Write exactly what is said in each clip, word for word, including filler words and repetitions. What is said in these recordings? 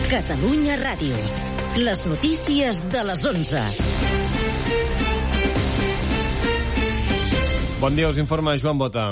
Catalunya Ràdio. Les notícies de les onze. Bon dia, us informa Joan Bota.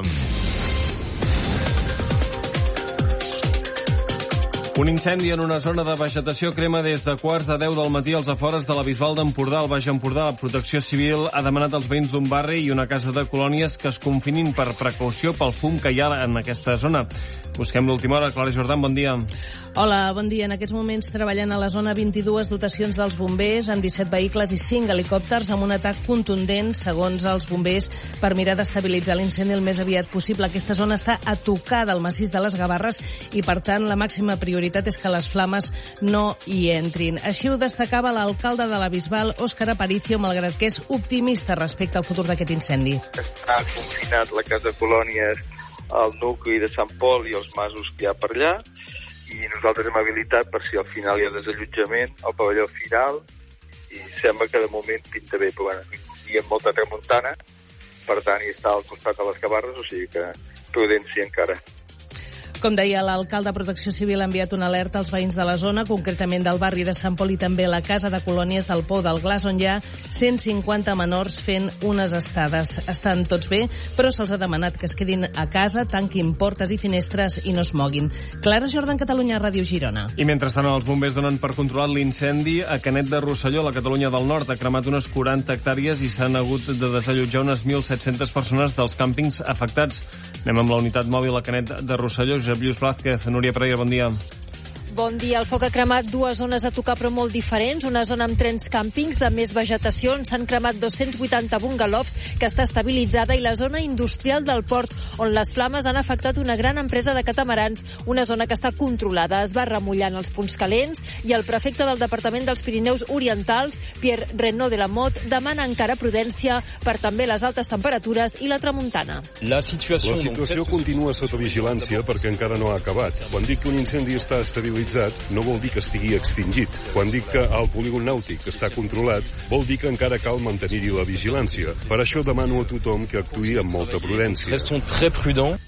Un incendi en una zona de vegetació crema des de quarts de deu del matí als afores de la Bisbal d'Empordà, al Baix Empordà. La Protecció Civil ha demanat als veïns d'un barri i una casa de colònies que es confinin per precaució pel fum que hi ha en aquesta zona. Busquem l'última hora. Clara Jordan, bon dia. Hola, bon dia. En aquests moments treballen a la zona vint-i-dues dotacions dels bombers amb disset vehicles i cinc helicòpters amb un atac contundent, segons els bombers, per mirar d'estabilitzar l'incendi el més aviat possible. Aquesta zona està a tocar del massís de les Gavarres i, per tant, la màxima prioritat és que les flames no hi entrin. Així ho destacava l'alcalde de la Bisbal, Òscar Aparicio, malgrat que és optimista respecte al futur d'aquest incendi. Està confinat la casa de colònies, el nucli de Sant Pol i els masos que hi ha per allà, i nosaltres hem habilitat per si al final hi ha desallotjament al pavelló final, i sembla que de moment pinta bé, però bueno, hi ha molta tramuntana, per tant hi està al costat de les Gavarres, o sigui que prudència encara. Com deia l'alcalde, Protecció Civil ha enviat una alerta als veïns de la zona, concretament del barri de Sant Pol i també la casa de colònies del Pou del Glaç, on hi ha cent cinquanta menors fent unes estades. Estan tots bé, però se'ls ha demanat que es quedin a casa, tanquin portes i finestres i no es moguin. Clara Jordan, Catalunya Ràdio, Girona. I mentrestant els bombers donen per controlat l'incendi a Canet de Rosselló, a la Catalunya del Nord. Ha cremat unes quaranta hectàrees i s'han hagut de desallotjar unes mil set-centes persones dels càmpings afectats. Anem amb la unitat mòbil a Canet de Rosselló. Josep Lluís Blázquez, Núria Pereira, bon dia. Bon dia. El foc ha cremat dues zones a tocar però molt diferents. Una zona amb trens càmpings de més vegetació on s'han cremat dos-cents vuitanta bungalofs que està estabilitzada, i la zona industrial del port on les flames han afectat una gran empresa de catamarans, una zona que està controlada. Es va remullant els punts calents i el prefecte del Departament dels Pirineus Orientals, Pierre Renaud de la Motte, demana encara prudència per també les altes temperatures i la tramuntana. La situació, la situació continua sota vigilància perquè encara no ha acabat. Quan dic que un incendi està estabilitzat no vol dir que estigui extingit. Quan dic que el polígon nàutic està controlat, vol dir que encara cal mantenir-hi la vigilància. Per això demano a tothom que actuï amb molta prudència. Restem très prudents.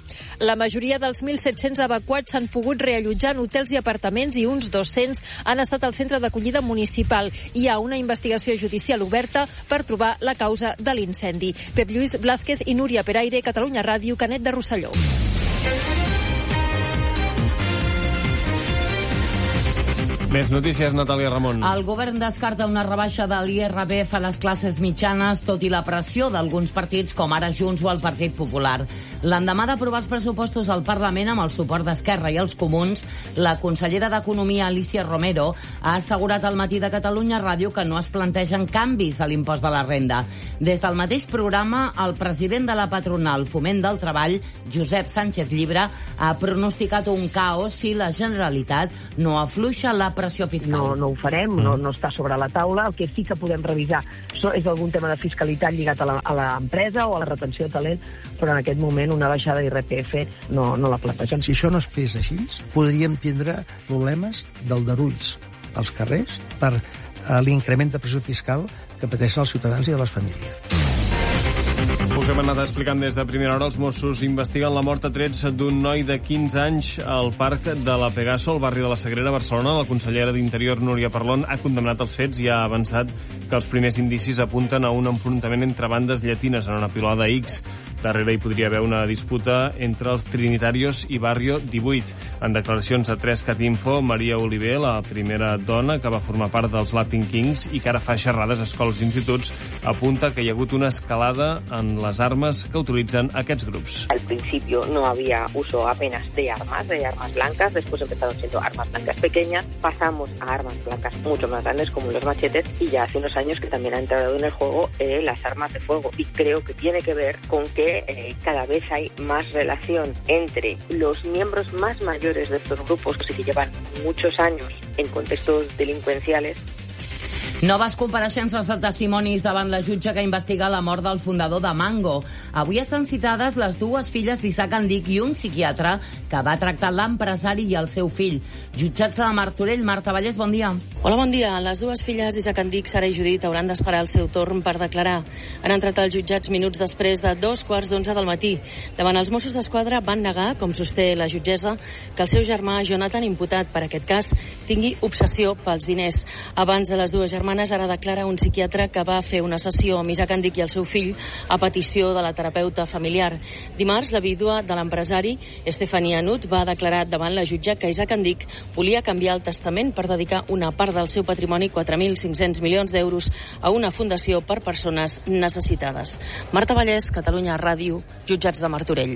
La majoria dels mil set-cents evacuats s'han pogut reallotjar en hotels i apartaments i uns dos-cents han estat al centre d'acollida municipal. Hi ha una investigació judicial oberta per trobar la causa de l'incendi. Pep Lluís Blázquez i Núria Pereira, Catalunya Ràdio, Canet de Rosselló. Més notícies, Natàlia Ramon. El govern descarta una rebaixa de l'I R P F a les classes mitjanes, tot i la pressió d'alguns partits com ara Junts o el Partit Popular. L'endemà d'aprovar els pressupostos al Parlament amb el suport d'Esquerra i els Comuns, la consellera d'Economia, Alicia Romero, ha assegurat al Matí de Catalunya Ràdio que no es plantegen canvis a l'impost de la renda. Des del mateix programa, el president de la patronal Foment del Treball, Josep Sánchez Llibre, ha pronosticat un caos si la Generalitat no afluixa la pressió fiscal. No, no ho farem, no, no està sobre la taula. El que sí que podem revisar és algun tema de fiscalitat lligat a l'empresa o a la retenció de talent, però en aquest moment una baixada d'I R P F no, no la plantegem. Si això no es fes així, podríem tindre problemes d'aldarulls als carrers per l'increment de pressió fiscal que pateixen els ciutadans i de les famílies. Us hem anat explicant des de primera hora. Els Mossos investiguen la mort a trets d'un noi de quinze anys al parc de la Pegaso, al barri de la Sagrera, a Barcelona. La consellera d'Interior, Núria Parlon, ha condemnat els fets i ha avançat que els primers indicis apunten a un enfrontament entre bandes llatines en una pilada X. Darrere hi podria haver una disputa entre els Trinitarios i Barrio divuit. En declaracions a tres cat info, Maria Oliver, la primera dona que va formar part dels Latin Kings i que ara fa xerrades a escoles i instituts, apunta que hi ha hagut una escalada en les armes que utilitzen aquests grups. Al principio no había uso apenas de armas, de armas blancas, después empezaron siendo armas blancas pequeñas, pasamos a armas blancas mucho más grandes como los machetes y ya hace unos años que también ha entrado en el juego eh, las armas de fuego, y creo que tiene que ver con que eh, cada vez hay más relación entre los miembros más mayores de estos grupos que llevan muchos años en contextos delincuenciales. Noves compareixences de testimonis davant la jutge que investiga la mort del fundador de Mango. Avui estan citades les dues filles d'Isaac Andic i un psiquiatre que va tractar l'empresari i el seu fill. Jutjats de Martorell, Marta Vallès, bon dia. Hola, bon dia. Les dues filles d'Isaac Andic, Sara i Judit, hauran d'esperar el seu torn per declarar. Han entrat als jutjats minuts després de dos quarts d'onze del matí. Davant els Mossos d'Esquadra van negar, com sosté la jutgessa, que el seu germà Jonathan, imputat per aquest cas, tingui obsessió pels diners. Abans de les dues germanes ara declara un psiquiatre que va fer una sessió amb Isaac Andic i el seu fill a petició de la terapeuta familiar. Dimarts, la vídua de l'empresari, Estefania Nut, va declarar davant la jutge que Isaac Andic volia canviar el testament per dedicar una part del seu patrimoni, quatre mil cinc-cents milions d'euros, a una fundació per persones necessitades. Marta Vallès, Catalunya Ràdio, Jutjats de Martorell.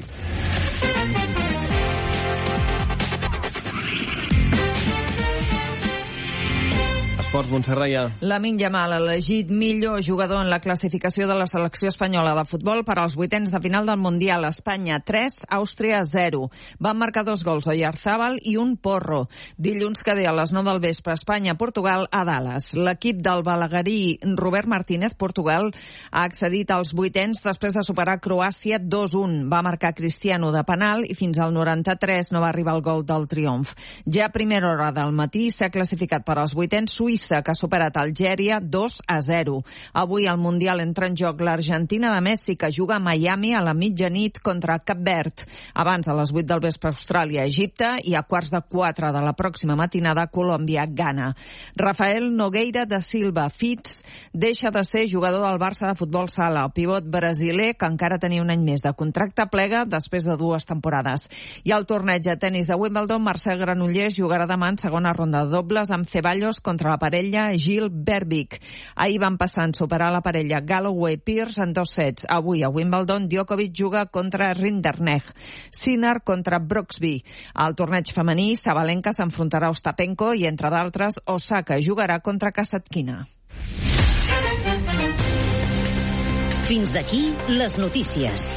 Esports, Montserrat, ja. Lamine Yamal, elegit millor jugador en la classificació de la selecció espanyola de futbol per als vuitens de final del Mundial. Espanya tres, Àustria zero. Van marcar dos gols, Oyarzábal i un Porro. Dilluns que ve a les nou del vespre, Espanya-Portugal a Dallas. L'equip del balaguerí Robert Martínez, Portugal, ha accedit als vuitens després de superar Croàcia dos a un. Va marcar Cristiano de penal i fins al noranta-tres no va arribar el gol del triomf. Ja a primera hora del matí s'ha classificat per als vuitens Suïssa, que ha superat Algèria dos a zero. Avui al Mundial entra en joc l'Argentina de Messi, que juga a Miami a la mitjanit contra Cap Verd. Abans, a les vuit del vespre, Austràlia, Egipte, i a quarts de quatre de la pròxima matinada, Colòmbia, Ghana. Rafael Nogueira da Silva Fitz deixa de ser jugador del Barça de futbol sala. El pivot brasiler, que encara tenia un any més de contracte, plega després de dues temporades. I al torneig de tennis de Wimbledon, Marcel Granollers jugarà demà en segona ronda de dobles amb Ceballos contra la parella Gil Berbic. Ahir van passar en superar la parella Galloway-Pierce en dos sets. Avui a Wimbledon, Djokovic juga contra Rinderknech. Sinner contra Brooksby. Al torneig femení, Sabalenka s'enfrontarà a Ostapenko i, entre d'altres, Osaka jugarà contra Kasatkina. Fins aquí les notícies.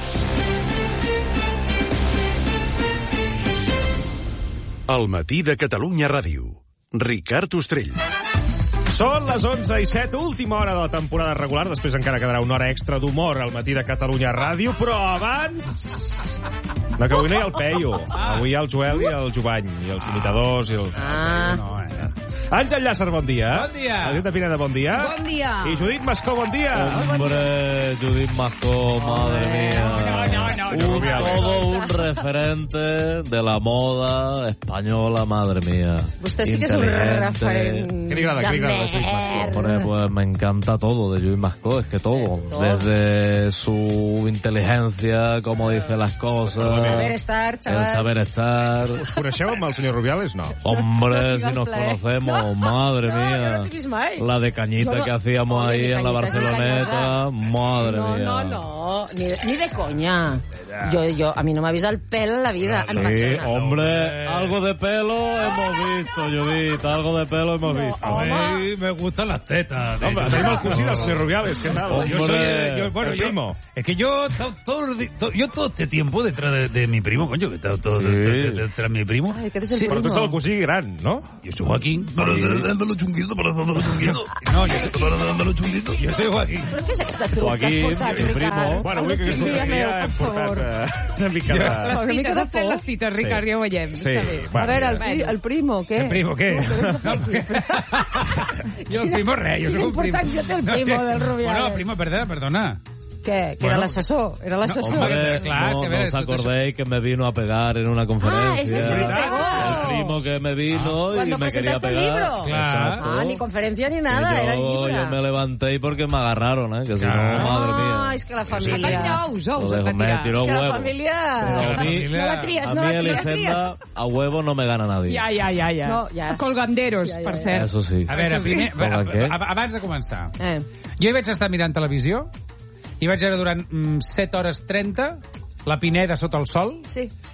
El matí de Catalunya Ràdio. Ricard Ostrell. Són les onze i set, última hora de la temporada regular. Després encara quedarà una hora extra d'humor al matí de Catalunya Ràdio, però abans... No, que avui no hi ha el Peyu. Avui hi ha el Joel i el Jovany, i els imitadors i el... Ah. No, eh. Àngel Llàcer, bon dia. Bon dia. Judit Pineda, bon dia. Bon dia. I Judit Mascó, bon dia. Hombre, Judit Mascó, madre mía. No, no, no, no. Un, todo un referente de la moda española, madre mía. Usted sí que es un referente. ¿Qué le agrada, qué le agrada de Judit Mascó? Hombre, pues me encanta todo de Judit Mascó, es que todo. Desde su inteligencia, cómo dice las cosas. El saber estar, chaval. El saber estar. Us coneixeu amb el senyor Rubiales? No. Hombre, si nos conocemos. Oh, madre no, mía. No la de cañita no, que hacíamos ahí en la Barceloneta. Madre no, mía. No, no, ni, ni de coña. Yo, yo, a mí no me ha visto el pelo en la vida. Sí, en hombre, algo de pelo hemos visto, Judit. Algo de pelo hemos no, visto. A mí me gustan las tetas. No, hombre, tenemos cositas, señor Rubiales. ¿Qué tal? Hombre, yo soy, yo, bueno, yo, primo. Es que yo todo, todo, todo, yo todo este tiempo detrás de, de mi primo, coño, que está todo Sí. detrás, detrás de mi primo. Ay, ¿qué es el Sí, primo? però tu ets el cosí gran, no? Yo soy Joaquín. Para Sí. dándolo chunguito, para dándolo chunguito. No, yo soy, Para dándolo chunguito. yo soy Joaquín. Però què és aquesta truca? Joaquín, mi primo. Bueno, avui que aquesta dia hem portat eh, una mica de... Una mica de por. Les tites, Ricard, ja ho veiem. Sí, A veure, el, pri el primo, què? ¿El primo qué? No, Yo el primo rey, yo soy un primo. Importancia del primo del Rubiales. Bueno, primo, perdona, perdona. Què? Que Bueno. era l'assessor? Era l'assessor? No, Hombre, Claro, es no, que no ves, os tú te- acordéis que me vino a pegar en una conferencia. Ah, ese es el que pegó. El primo que me vino y Cuando me quería presentaste el pegar. libro. Exacto. Ah, ni conferencia ni nada, yo, era llibre. yo me levanté porque me agarraron, ¿eh? Que si no, Claro. madre mía. Ah, és que la família... Lo dejo, me tiró És que la huevo. família... Pero a mí, No la tries, a no mí la el tries. Elisenda a huevo no me gana nadie. Ja, ja, ja, ja. No, ja. Colganderos, Ja, ja, per ja. cert. Eso sí. A veure, primer, Com què? ab- abans de començar, Eh. jo hi vaig estar mirant televisió i vaig veure durant mm, set hores trenta la Pineda sota el sol Sí.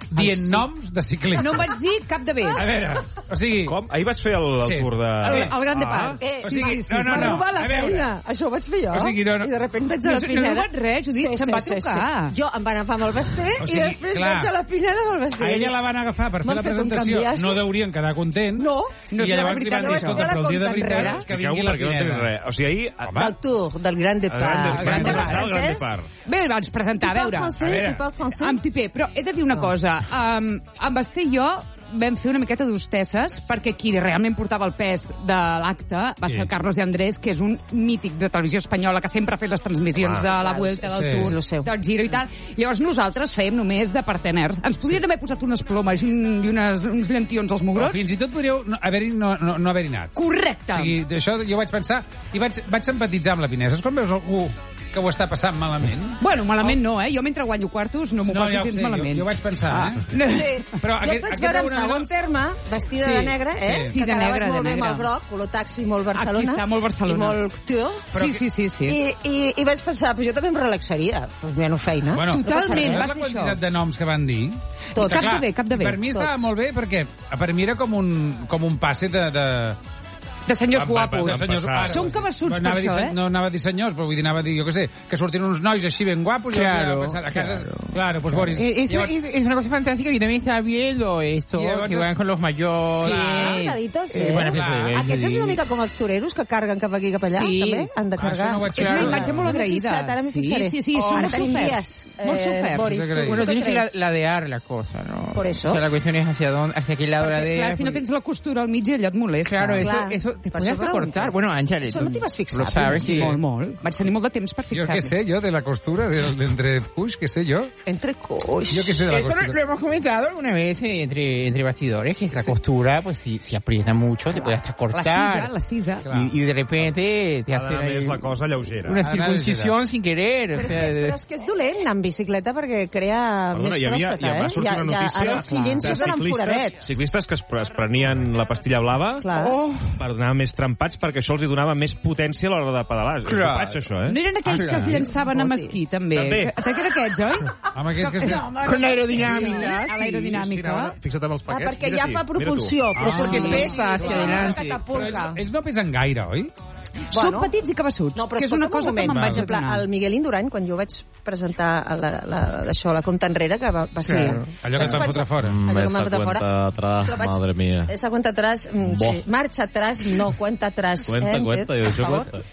dient noms de ciclistes. No em vaig dir cap de bé. A veure, o sigui... Com? Ahir vas fer el, el Sí. tour de... El, el Gran Depart. Eh, o sigui, no, no, Va no. robar la A veure. feina. Això ho vaig fer jo. O sigui, no, no. I de repente vaig a No la sé- no Pineda. he robat res, Judit, se'm va trucar. Jo em van agafar amb el vesper O sigui, i després clar. vaig a la Pineda amb el vesper. A ella la van agafar per fer M'han la fet un presentació. canviasso. No deurien quedar contents. No, I no és la llavors li veritat, van no dir, vaig escolta, fer la però el dia de compta veritat enrere. és que vingui la perquè no tens Pineda. res. O sigui, ahir... Del Tour, del Gran Depart. El Gran Depart. El Gran Depart. Bé, el vaig presentar, a Tu veure. parles francès? Tu parles francès? Amb Tipé, però he de dir una cosa. Um, amb Basté i jo vam fer una miqueta d'hostesses perquè qui realment portava el pes de l'acte va ser Sí. el Carlos de Andrés, que és un mític de televisió espanyola que sempre ha fet les transmissions Clar. de la Clar, Vuelta, del sí. Tour, Lo sé. del Giro i tal. Llavors nosaltres fèiem només de parteners. Ens podrien haver posat unes plomes i, un, i unes, uns llentions als Però mugrots? fins i tot podríeu no, haver-hi no, no, no haver-hi anat. Correcte. O sigui, això jo vaig pensar i vaig, vaig empatitzar amb la Pineda. Saps quan veus algú que ho està passant malament? Bueno, malament no, eh? Jo mentre guanyo quartos no m'ho No, passi ja ho gens sé, malament. jo- jo vaig pensar, Ah. eh? Sí. Però jo aquest- et vaig aquest veure en era una- segon terme, vestida Sí, de negre, eh? sí. Sí, que de quedaves negre, molt de bé amb negre. el groc, color taxi, molt Barcelona. Aquí està, molt Barcelona. I molt tour. Sí, sí, sí, sí. I, i, I vaig pensar, però jo també em relaxaria. Pues bueno, feina. Bueno, No passa Totalment, res. va la ser quantitat això. de noms que van dir? Tot. I Cap clar, de bé, cap de bé. Per mi estava Tots. molt bé perquè per mi era com un, com un passe de... de De senyors Va, va, va, guapos. de senyors, ara, Som cabassuts no per anava a dir, això, se- eh? No anava a dir senyors, però vull dir, anava a dir, jo què sé, que sortien uns nois així ben guapos i Claro, llavors anava a pensar, a casa... Claro, pues Boris... Eh, eso llavors- es, es una cosa fantástica y también está bien lo eso, Y llavors que van con los mayores. Cargaditos, Eh, eh? bueno, pues, Clar. eh, Aquests és sí. una mica com els toreros que carguen cap aquí i cap allà, Sí. també? Han de Ah, cargar. això no ho vaig És una veure. imatge molt No m'he agraïda. fixat, ara m'hi Sí, fixaré. sí, sí, Oh, són ara molt tenim soferts. dies, Molt eh, soferts. Boris, Eso tu- creí. tu Bueno, què tienes que crees? la- ladear la cosa, ¿no? Por eso. O sea, la cuestión es hacia dónde, hacia qué lado Perquè, ladeas. clar, si no porque- tens la costura al mig, allò et molesta. Claro, eso, Clar. eso te Per puede això hasta pregunto. cortar. Bueno, Ángeles, Això no t'hi vas fixar, lo sabes, Sí, sí. molt, molt. Vaig tenir molt de temps per Jo fixar-me. què sé, yo de la costura, de, de entre cuix, què sé yo. Entre coix. Yo qué sé de la Esto lo, costura. lo hemos comentado alguna vez eh, entre, entre bastidores, que esa costura, pues si, si aprieta mucho, te puede hasta La cortar. cisa, la cisa. Y, y de repente te hacen Cada ahí més la cosa lleugera. una Ara circuncisión sin querer. Però O és, sea, que, de- però és que és dolent anar amb bicicleta perquè crea Perdona, més hi havia, pròstata, ja va eh? sortir una ja, notícia ara els seients de surten amb ciclistes, foradets. ciclistes que es, es prenien la pastilla blava Clar. Oh, per donar més trempats perquè això els hi donava més potència a l'hora de pedalar. És Clar. dopatge, això, eh? No eren aquells Ah, que es clar. llançaven amb esquí, també? També. Que, que eren aquests, oi? Amb aquests que... estem- con la aerodinámica. A l'aerodinàmica. Fixa't en els Ah, paquets. perquè mira ja aquí, fa mira tu. propulsió, però Ah, perquè sí. pesa Hacia adelante. Però catapulta. ells, ells no pesen gaire, oi? Són Bueno. petits i cabassuts, No, però que és una cosa que me'n per vaig exemple, adonar. el Miguel Indurain, quan jo vaig presentar la, la, això, la compta enrere, que va, va ser... Claro. Allò que et van fotre fora. Mm, Allò que esa m'ha fotre fora. cuenta atrás, Però vaig- madre mía. Esa cuenta atrás, mm, Bo. sí. Marcha atrás, no, cuenta atrás. Cuenta, eh, cuenta, per jo això favor. cuenta.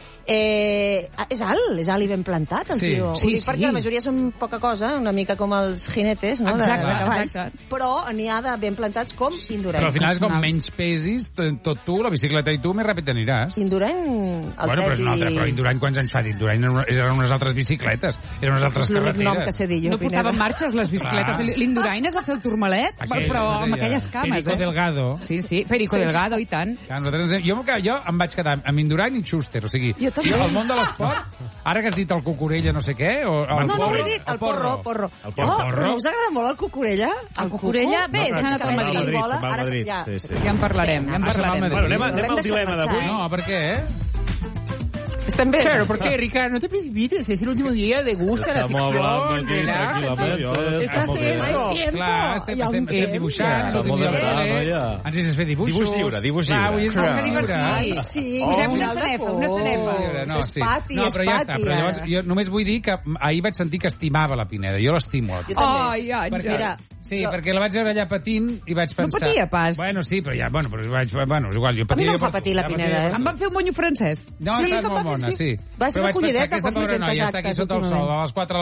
Eh, és alt, és alt i ben plantat, el Sí. tio. Ho Sí, dic sí. perquè la majoria són poca cosa, una mica com els jinetes, no?, de, Exacte, de cavalls. exacte. Però n'hi ha de ben plantats com Indurain. Però al final és com Personals. menys pesis, tot, tot tu, la bicicleta i tu, més ràpid t'aniràs. Indurain, el Bueno, però és un altre, però Indurain quants anys fa d'Indurain? Eren unes altres bicicletes, eren unes altres és l'únic carreteres. nom que sé dir jo, No portava en marxes les bicicletes. Clar. L'Indurain es va fer el turmalet, Aquell, però com es amb deia? aquelles cames, Perico eh? Delgado. Sí, sí, Perico Sí, sí. Delgado, i tant. Clar, nosaltres, ens- jo, jo em vaig quedar amb Indurain i Schuster, o sigui, Jo també. el món de l'esport, ara que has dit el Cucurella no sé què, o el No, no ho porro, he dit, el porro, porro. El Oh, porro. però no us agrada molt el Cucurella? El Cucurella, bé, Cuco? s'ha anat al No, Madrid. se'n Madrid, vola, se'n va al ara Madrid, ja- sí, sí. Ja en parlarem, ja en Ah, se'n va al parlarem. Madrid. Bueno, anem, a- anem L'hem al deixat dilema marxar, d'avui. No, per què, eh? Estem bé? Claro, porque Ricardo, no te precipites, es el último día, de gusta la Estamos hablando ficción, aquí relájate. tranquilamente. Estás Estamos bien. eso. Clar, estem, estem, estem dibuixant, Estamos sortim de del verano col·le, ja. ens deixes fer dibuixos. Dibuix lliure, dibuix Clar, lliure. avui és Clar. molt lliure. Ai, sí. Posem una final de sanefa, curs. una sanefa. Lliure, no, és sí. pati, no, és però ja està. pati, Però llavors, ara. jo només vull dir que ahir vaig sentir que estimava la Pineda. Jo l'estimo. Jo també. Ai, Àngel. Perquè, Mira, sí, jo- perquè la vaig veure allà patint i vaig pensar... patia pas. Bueno, sí, però ja, bueno, però vaig, bueno, és igual, jo A mi patia... no em jo fa per- patir la ja Pineda, patia eh? per- Em van fer un monyo francès. No, Sí, estàs que em molt va fer, bona, sí. sí. Va ser Però vaig recollideta pensar, aquesta pels pobra vuit-cents noia està aquí actes sota el sol últimament. a les quatre